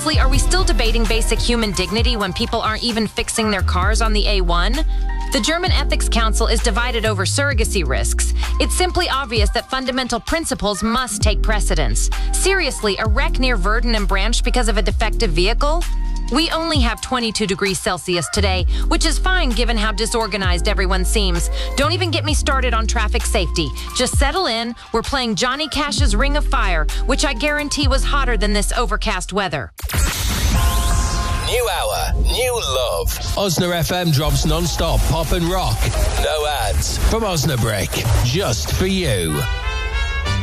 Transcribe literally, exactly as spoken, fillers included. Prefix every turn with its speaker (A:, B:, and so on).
A: Seriously, are we still debating basic human dignity when people aren't even fixing their cars on the A one? The German Ethics Council is divided over surrogacy risks. It's simply obvious that fundamental principles must take precedence. Seriously, a wreck near Verden and Branch because of a defective vehicle? We only have twenty-two degrees Celsius today, which is fine given how disorganized everyone seems. Don't even get me started on traffic safety. Just settle in. We're playing Johnny Cash's Ring of Fire, which I guarantee was hotter than this overcast weather.
B: New hour, new love. Osna F M drops non-stop pop and rock. No ads from Osnabrick, just for you.